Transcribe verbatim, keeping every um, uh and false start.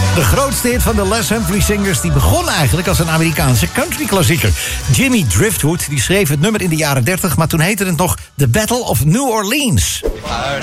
De grootste hit van de Les Humphrey Singers die begon eigenlijk als een Amerikaanse country-klassieker. Jimmy Driftwood die schreef het nummer in de jaren dertig, maar toen heette het nog The Battle of New Orleans.